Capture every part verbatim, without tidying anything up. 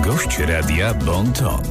Gość Radia Bon Ton.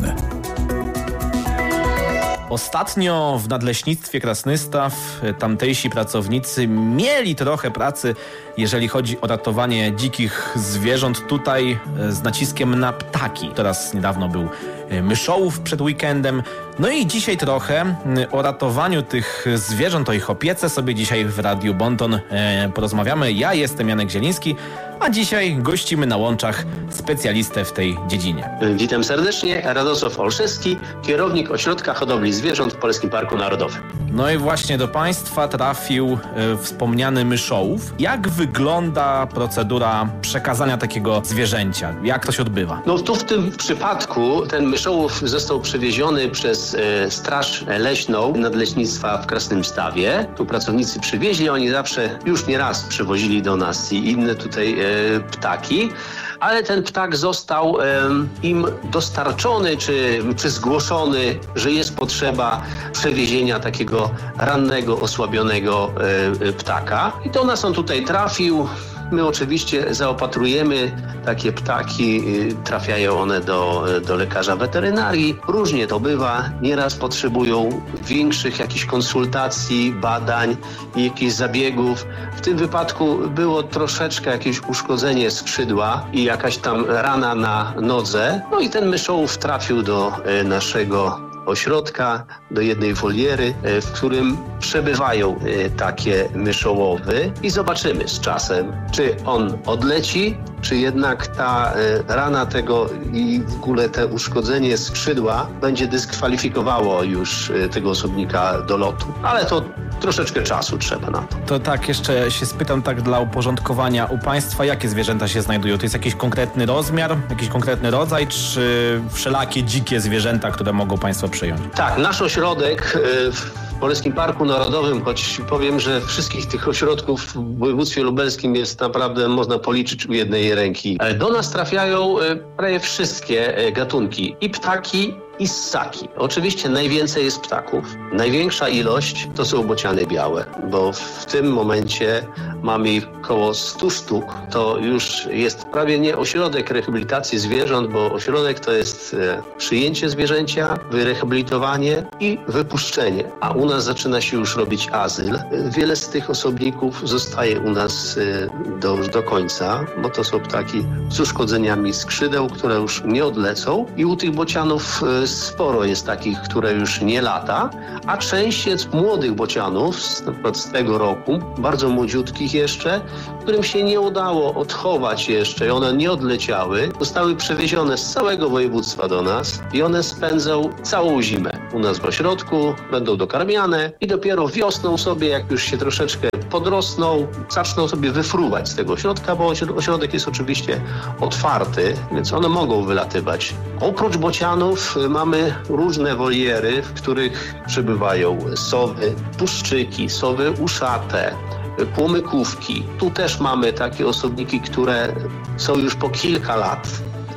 Ostatnio w Nadleśnictwie Krasnystaw tamtejsi pracownicy mieli trochę pracy, jeżeli chodzi o ratowanie dzikich zwierząt, tutaj z naciskiem na ptaki. Teraz niedawno był myszołów przed weekendem. No i dzisiaj trochę o ratowaniu tych zwierząt, o ich opiece sobie dzisiaj w Radiu Bon Ton porozmawiamy. Ja jestem Janek Zieliński, a dzisiaj gościmy na łączach specjalistę w tej dziedzinie. Witam serdecznie, Radosław Olszewski, kierownik Ośrodka Hodowli Zwierząt w Polskim Parku Narodowym. No i właśnie do Państwa trafił e, wspomniany myszołów. Jak wygląda procedura przekazania takiego zwierzęcia? Jak to się odbywa? No tu w tym przypadku ten myszołów został przywieziony przez e, Straż Leśną Nadleśnictwa w Krasnymstawie. Tu pracownicy przywieźli, oni zawsze już nieraz przywozili do nas i inne tutaj e, ptaki. Ale ten ptak został e, im dostarczony czy, czy zgłoszony, że jest potrzeba przewiezienia takiego rannego, osłabionego e, ptaka. I do nas on tutaj trafił. My oczywiście zaopatrujemy takie ptaki, trafiają one do, do lekarza weterynarii. Różnie to bywa, nieraz potrzebują większych jakichś konsultacji, badań i jakichś zabiegów. W tym wypadku było troszeczkę jakieś uszkodzenie skrzydła i jakaś tam rana na nodze. No i ten myszołów trafił do naszego ośrodka, do jednej woliery, w którym przebywają takie myszołowy i zobaczymy z czasem, czy on odleci, czy jednak ta rana tego i w ogóle te uszkodzenie skrzydła będzie dyskwalifikowało już tego osobnika do lotu. Ale to troszeczkę czasu trzeba na to. To tak, jeszcze się spytam tak dla uporządkowania. U Państwa jakie zwierzęta się znajdują? To jest jakiś konkretny rozmiar, jakiś konkretny rodzaj, czy wszelakie dzikie zwierzęta, które mogą Państwo przyjąć? Tak, nasz ośrodek w Polskim Parku Narodowym, choć powiem, że wszystkich tych ośrodków w województwie lubelskim jest naprawdę, można policzyć u jednej ręki. Do nas trafiają prawie wszystkie gatunki, i ptaki, i ssaki. Oczywiście najwięcej jest ptaków. Największa ilość to są bociany białe, bo w tym momencie mamy ich około stu sztuk. To już jest prawie nie ośrodek rehabilitacji zwierząt, bo ośrodek to jest przyjęcie zwierzęcia, wyrehabilitowanie i wypuszczenie. A u nas zaczyna się już robić azyl. Wiele z tych osobników zostaje u nas do, do końca, bo to są ptaki z uszkodzeniami skrzydeł, które już nie odlecą. I u tych bocianów sporo jest takich, które już nie lata, a część jest młodych bocianów z, z tego roku, bardzo młodziutkich jeszcze, którym się nie udało odchować jeszcze i one nie odleciały, zostały przewiezione z całego województwa do nas i one spędzą całą zimę u nas w ośrodku, będą dokarmiane i dopiero wiosną sobie, jak już się troszeczkę podrosną, zaczną sobie wyfruwać z tego ośrodka, bo ośrodek jest oczywiście otwarty, więc one mogą wylatywać. Oprócz bocianów mamy różne woliery, w których przebywają sowy, puszczyki, sowy uszate, płomykówki. Tu też mamy takie osobniki, które są już po kilka lat,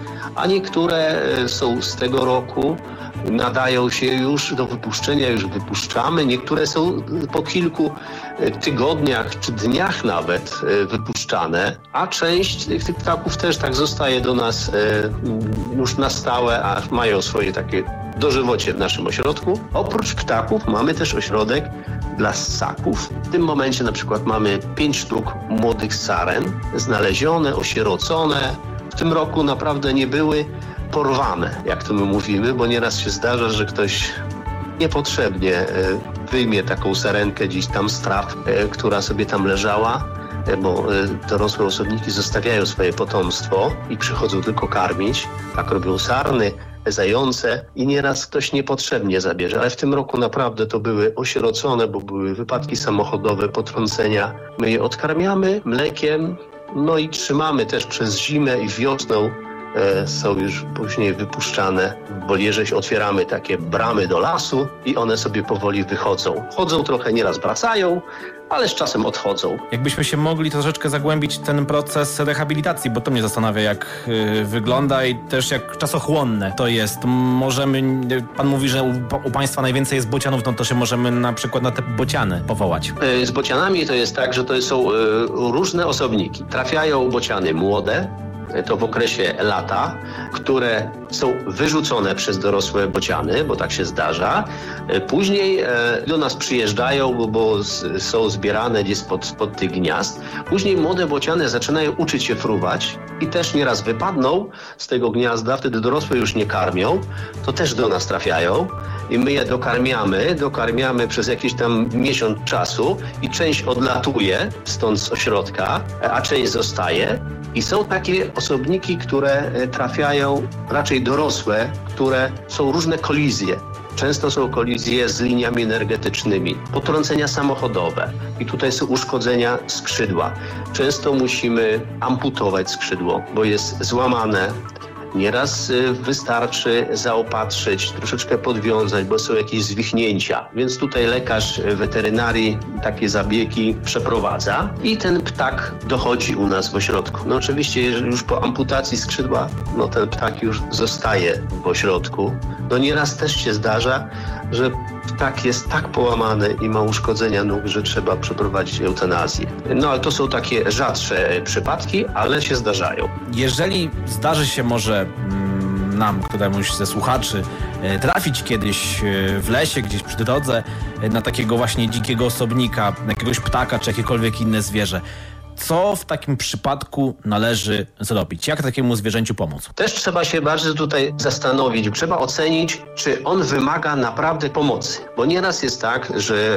a niektóre są z tego roku, nadają się już do wypuszczenia, już wypuszczamy. Niektóre są po kilku tygodniach czy dniach nawet wypuszczane, a część tych ptaków też tak zostaje do nas już na stałe, a mają swoje takie dożywocie w naszym ośrodku. Oprócz ptaków mamy też ośrodek dla ssaków. W tym momencie na przykład mamy pięć sztuk młodych saren, znalezione, osierocone. W tym roku naprawdę nie były porwane, jak to my mówimy, bo nieraz się zdarza, że ktoś niepotrzebnie wyjmie taką sarenkę gdzieś tam z traw, która sobie tam leżała, bo dorosłe osobniki zostawiają swoje potomstwo i przychodzą tylko karmić. Tak robią sarny, zające i nieraz ktoś niepotrzebnie zabierze. Ale w tym roku naprawdę to były osierocone, bo były wypadki samochodowe, potrącenia. My je odkarmiamy mlekiem, no i trzymamy też przez zimę i wiosną. E, są już później wypuszczane w wolierze. Otwieramy takie bramy do lasu i one sobie powoli wychodzą. Chodzą trochę, nieraz wracają, ale z czasem odchodzą. Jakbyśmy się mogli troszeczkę zagłębić ten proces rehabilitacji, bo to mnie zastanawia, jak y, wygląda i też jak czasochłonne to jest. Możemy, pan mówi, że u, u Państwa najwięcej jest bocianów, no to się możemy na przykład na te bociany powołać. E, z bocianami to jest tak, że to są e, różne osobniki. Trafiają bociany młode, to w okresie lata, które są wyrzucone przez dorosłe bociany, bo tak się zdarza. Później do nas przyjeżdżają, bo są zbierane gdzieś spod, spod tych gniazd. Później młode bociany zaczynają uczyć się fruwać i też nieraz wypadną z tego gniazda, wtedy dorosłe już nie karmią, to też do nas trafiają i my je dokarmiamy, dokarmiamy przez jakiś tam miesiąc czasu i część odlatuje stąd z ośrodka, a część zostaje. I są takie osobniki, które trafiają, raczej dorosłe, które są różne kolizje. Często są kolizje z liniami energetycznymi, potrącenia samochodowe i tutaj są uszkodzenia skrzydła. Często musimy amputować skrzydło, bo jest złamane. Nieraz wystarczy zaopatrzyć, troszeczkę podwiązać, bo są jakieś zwichnięcia. Więc tutaj lekarz weterynarii takie zabiegi przeprowadza i ten ptak dochodzi u nas w ośrodku. No oczywiście, jeżeli już po amputacji skrzydła, no ten ptak już zostaje w ośrodku. No nieraz też się zdarza, że ptak jest tak połamany i ma uszkodzenia nóg, że trzeba przeprowadzić eutanazję. No ale to są takie rzadsze przypadki, ale się zdarzają. Jeżeli zdarzy się może mm, nam, któremuś ze słuchaczy, e, trafić kiedyś e, w lesie, gdzieś przy drodze e, na takiego właśnie dzikiego osobnika, jakiegoś ptaka czy jakiekolwiek inne zwierzę, co w takim przypadku należy zrobić? Jak takiemu zwierzęciu pomóc? Też trzeba się bardzo tutaj zastanowić. Trzeba ocenić, czy on wymaga naprawdę pomocy. Bo nieraz jest tak, że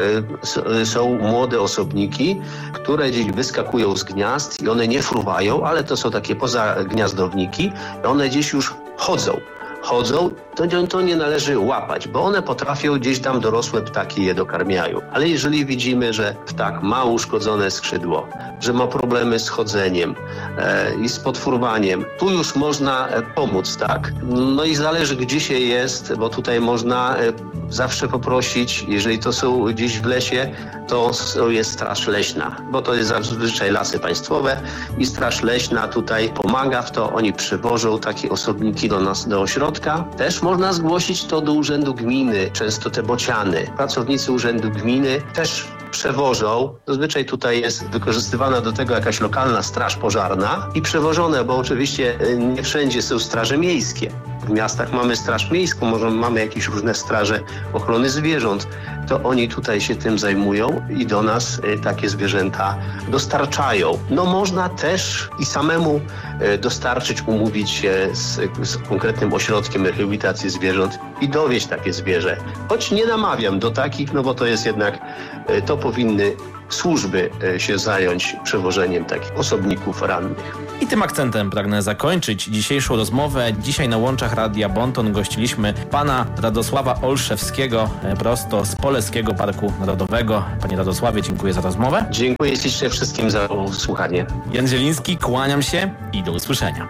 są młode osobniki, które gdzieś wyskakują z gniazd i one nie fruwają, ale to są takie pozagniazdowniki i one gdzieś już chodzą. chodzą, to, to nie należy łapać, bo one potrafią gdzieś tam dorosłe ptaki je dokarmiają. Ale jeżeli widzimy, że ptak ma uszkodzone skrzydło, że ma problemy z chodzeniem e, i z podfruwaniem, tu już można e, pomóc, tak? No i zależy, gdzie się jest, bo tutaj można e, zawsze poprosić, jeżeli to są gdzieś w lesie, to jest straż leśna, bo to jest zazwyczaj lasy państwowe i straż leśna tutaj pomaga w to, oni przywożą takie osobniki do nas, do ośrodka. Też można zgłosić to do urzędu gminy, często te bociany. Pracownicy urzędu gminy też przewożą. Zazwyczaj tutaj jest wykorzystywana do tego jakaś lokalna straż pożarna i przewożone, bo oczywiście nie wszędzie są straże miejskie. W miastach mamy straż miejską, może mamy jakieś różne straże ochrony zwierząt. To oni tutaj się tym zajmują i do nas takie zwierzęta dostarczają. No można też i samemu dostarczyć, umówić się z, z konkretnym ośrodkiem rehabilitacji zwierząt i dowieźć takie zwierzę. Choć nie namawiam do takich, no bo to jest jednak, to powinny służby się zająć przewożeniem takich osobników rannych. I tym akcentem pragnę zakończyć dzisiejszą rozmowę. Dzisiaj na łączach Radia Bonton gościliśmy pana Radosława Olszewskiego prosto z Poleskiego Parku Narodowego. Panie Radosławie, dziękuję za rozmowę. Dziękuję ślicznie wszystkim za słuchanie. Jan Zieliński, kłaniam się i do usłyszenia.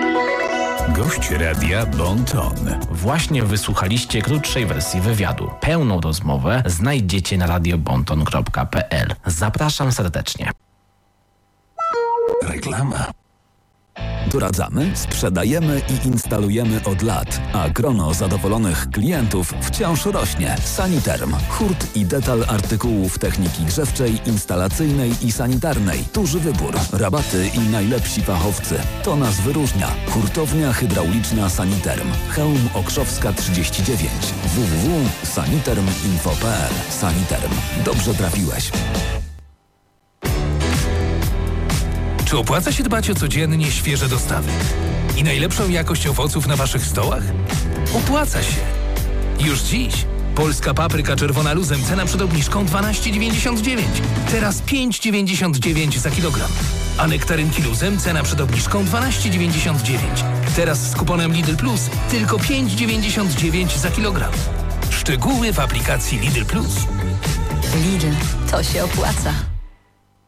Gość Radia Bonton. Właśnie wysłuchaliście krótszej wersji wywiadu. Pełną rozmowę znajdziecie na radio bonton kropka p l. Zapraszam serdecznie. Reklama. Doradzamy, sprzedajemy i instalujemy od lat, a grono zadowolonych klientów wciąż rośnie. Saniterm. Hurt i detal artykułów techniki grzewczej, instalacyjnej i sanitarnej. Duży wybór, rabaty i najlepsi fachowcy. To nas wyróżnia. Hurtownia hydrauliczna Saniterm. Chełm Okrzowska trzydzieści dziewięć. w w w kropka saniterm kropka info kropka p l. Saniterm. Dobrze trafiłeś. Czy opłaca się dbać o codziennie świeże dostawy i najlepszą jakość owoców na waszych stołach? Opłaca się. Już dziś polska papryka czerwona luzem, cena przed obniżką dwanaście dziewięćdziesiąt dziewięć. Teraz pięć dziewięćdziesiąt dziewięć za kilogram. A nektarynki luzem, cena przed obniżką dwanaście dziewięćdziesiąt dziewięć. Teraz z kuponem Lidl Plus tylko pięć dziewięćdziesiąt dziewięć za kilogram. Szczegóły w aplikacji Lidl Plus. Lidl, to się opłaca.